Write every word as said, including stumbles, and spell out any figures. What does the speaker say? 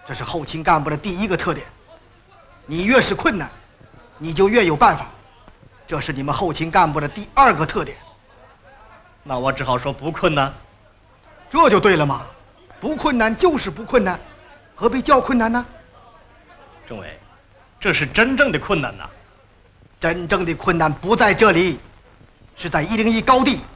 这是后勤干部的第一个特点。你越是困难，你就越有办法，这是你们后勤干部的第二个特点。 那我只好说不困难。 这就对了嘛，不困难就是不困难，何必叫困难呢？ 政委，这是真正的困难呐。 真正的困难不在这里，是在一零一高地